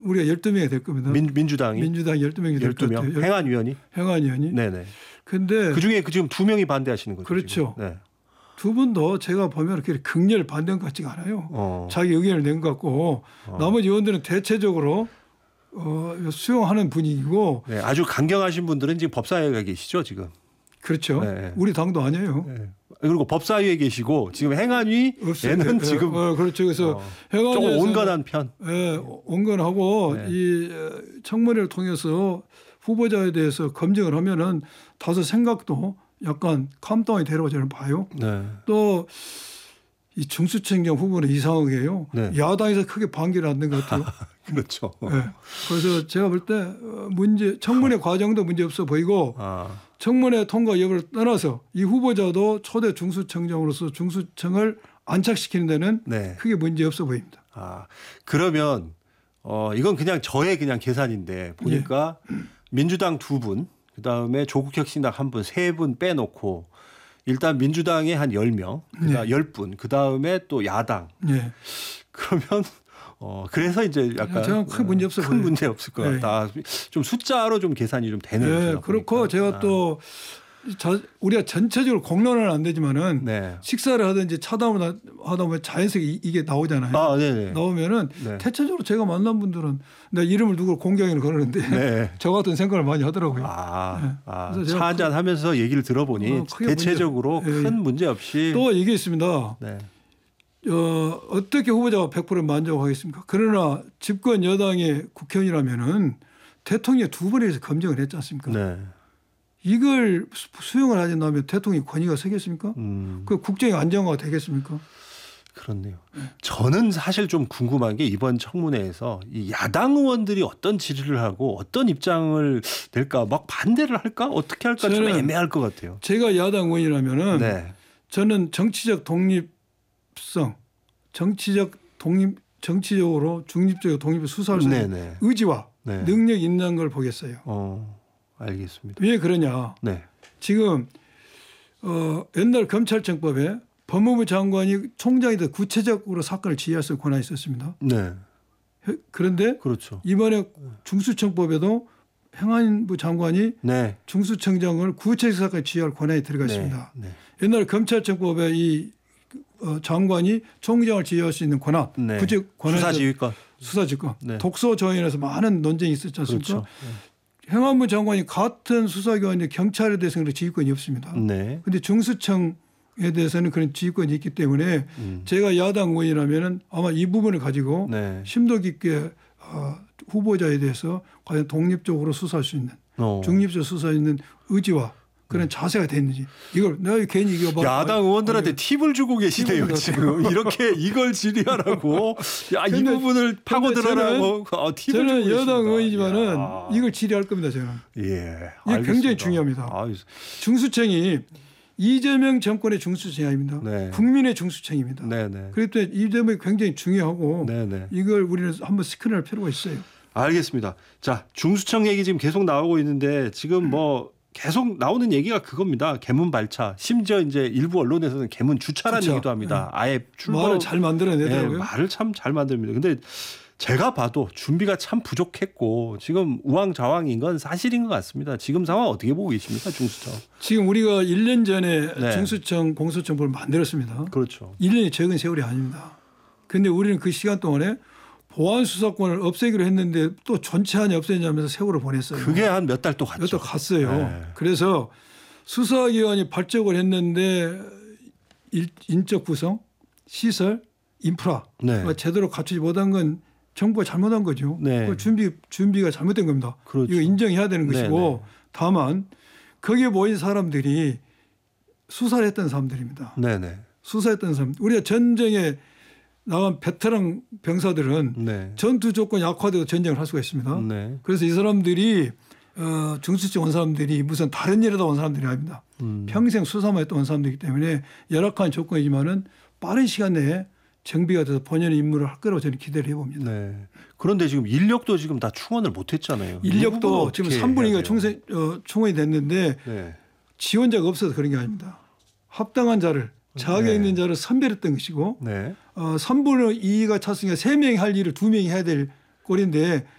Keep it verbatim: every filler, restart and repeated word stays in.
우리가 열두 명이 될 겁니다. 민, 민주당이? 민주당이 열두 명이 될 것 같아요. 행안위원이? 행안위원이. 네네. 근데 그중에 그 지금 두 명이 반대하시는 거죠? 그렇죠. 네. 두 분도 제가 보면 그렇게 극렬 반대 것 같지가 않아요. 어. 자기 의견을 낸 것 같고 어. 나머지 의원들은 대체적으로 어, 수용하는 분위기고. 네, 아주 강경하신 분들은 지금 법사위에 계시죠 지금. 그렇죠. 네. 우리 당도 아니에요. 네. 그리고 법사위에 계시고 지금 행안위에는 네. 지금 어, 그렇죠. 그래서 어, 행안위에서 조금 온건한 편. 네, 온건하고 네. 이 청문회를 통해서 후보자에 대해서 검증을 하면은 다소 생각도 약간 캄다운이 되라고 저는 봐요. 네. 또 이 중수청장 후보는 이상하게요. 네. 야당에서 크게 반기를 안 낸 것 같아요. 그렇죠. 네. 그래서 제가 볼 때 문제 청문회 과정도 문제 없어 보이고 아. 청문회 통과 여부를 떠나서 이 후보자도 초대 중수청장으로서 중수청을 안착시키는 데는 네. 크게 문제 없어 보입니다. 아 그러면 어 이건 그냥 저의 그냥 계산인데 보니까 예. 민주당 두 분, 그 다음에 조국혁신당 한 분, 세 분 빼놓고 일단 민주당에 한 열 명, 그다음 네. 열 분, 그 다음에 또 야당. 네. 그러면 어 그래서 이제 약간 저는 큰 문제 없어 큰 보여요. 문제 없을 것 네. 같다. 좀 숫자로 좀 계산이 좀 되네요. 네. 제가 그렇고 보니까. 제가 아. 또 자, 우리가 전체적으로 공론은 안 되지만은 네. 식사를 식사를 하든지 차담을 하다 보면 자연스럽게 이게 나오잖아요. 아, 네네. 나오면은 네. 대체적으로 제가 만난 분들은 내가 이름을 누구 공경을 거르는데 네. 저 같은 생각을 많이 하더라고요. 아, 네. 아, 그래서 제가 차 한잔 하면서 얘기를 들어보니 어, 크게 대체적으로 문제, 큰 문제 없이 또 이게 있습니다. 네. 어, 어떻게 후보자가 백 퍼센트 만족하겠습니까? 그러나 집권 여당의 국회의원이라면은 대통령이 두 번에서 검증을 했지 않습니까? 네. 이걸 수- 수용을 하지 않으면 대통령이 권위가 서겠습니까? 음, 그 국정의 안정화가 되겠습니까? 그렇네요. 저는 사실 좀 궁금한 게 이번 청문회에서 이 야당 의원들이 어떤 질의를 하고 어떤 입장을 낼까, 막 반대를 할까, 어떻게 할까 좀 저는 애매할 것 같아요. 제가 야당 의원이라면은 네. 저는 정치적 독립성, 정치적 독립, 정치적으로 중립적으로 독립을 수사할 수 있는 네네. 의지와 네. 능력이 있는 걸 보겠어요. 어, 알겠습니다. 왜 그러냐? 네. 지금 어, 옛날 검찰청법에 법무부 장관이 총장이 더 구체적으로 사건을 지휘할 수 있는 권한이 있었습니다. 네. 그런데 그렇죠. 이번에 중수청법에도 행안부 장관이 네. 중수청장을 구체적 사건을 지휘할 권한이 들어가 있습니다. 네. 옛날 검찰청법에 이 어, 장관이 총장을 지휘할 수 있는 권한, 네. 구체 권한, 수사지휘권. 수사지권, 네. 독소 조항에서 많은 논쟁이 있었지 않습니까? 그렇죠. 행안부 장관이 같은 수사기관이 경찰에 대해서는 지휘권이 없습니다. 네. 그런데 중수청에 대해서는 그런 지휘권이 있기 때문에 음. 제가 야당 의원이라면 아마 이 부분을 가지고 네. 심도 깊게 어, 후보자에 대해서 과연 독립적으로 수사할 수 있는 어. 중립적 수사할 수 있는 의지와 그런 자세가 됐는지 이걸 내가 괜히 이거 봐. 야당 의원들한테 팁을 주고 계시네요 팁을 지금 이렇게 이걸 질의하라고 야, 이 근데- 부분을 파고들어라고 저는, 어, 팁을 저는 주고 여당 계십니다. 의원이지만은 야. 이걸 질의할 겁니다. 저는 예, 이게 알겠습니다. 굉장히 중요합니다. 아유, 중수청이 이재명 정권의 중수청이 아닙니다. 네. 국민의 중수청입니다. 네네. 그렇기 때문에 이재명이 굉장히 중요하고 네네. 이걸 우리는 한번 스크린할 필요가 있어요. 알겠습니다. 자, 중수청 얘기 지금 계속 나오고 있는데 지금 뭐 계속 나오는 얘기가 그겁니다. 개문 발차. 심지어 이제 일부 언론에서는 개문 주차라는 주차. 얘기도 합니다. 아예 출범 말을 잘 만들어내더라고요. 네, 말을 참 잘 만듭니다. 근데 제가 봐도 준비가 참 부족했고 지금 우왕좌왕인 건 사실인 것 같습니다. 지금 상황 어떻게 보고 계십니까, 중수청? 지금 우리가 일 년 전에 네. 중수청 공수처법을 만들었습니다. 그렇죠. 일 년이 적은 세월이 아닙니다. 그런데 우리는 그 시간 동안에 보안 수사권을 없애기로 했는데 또 전체 안에 없애냐면서 세월을 보냈어요. 그게 한 몇 달 또 갔죠. 여기도 갔어요. 네. 그래서 수사기관이 발족을 했는데 일, 인적 구성, 시설, 인프라 네. 제대로 갖추지 못한 건 정부가 잘못한 거죠. 네. 그 준비 준비가 잘못된 겁니다. 그렇죠. 이거 인정해야 되는 네, 것이고 다만 거기에 모인 사람들이 수사를 했던 사람들입니다. 네네. 수사했던 사람. 우리가 전쟁에 나간 베테랑 병사들은 네. 전투 조건이 악화되고 전쟁을 할 수가 있습니다. 네. 그래서 이 사람들이 어, 중수청 온 사람들이 무슨 다른 일에다 온 사람들이 아닙니다. 음. 평생 수사만 했던 온 사람들이기 때문에 열악한 조건이지만은 빠른 시간 내에 정비가 돼서 본연의 임무를 할 거라고 저는 기대를 해봅니다. 네. 그런데 지금 인력도 지금 다 충원을 못했잖아요. 인력도 지금 삼분의 이가 충세, 어, 충원이 됐는데 네. 지원자가 없어서 그런 게 아닙니다. 합당한 자를 자격 네. 있는 자를 선별했던 것이고 네. 어, 삼분의 이가 찼으니까 세 명이 할 일을 두 명이 해야 되고 꼴인데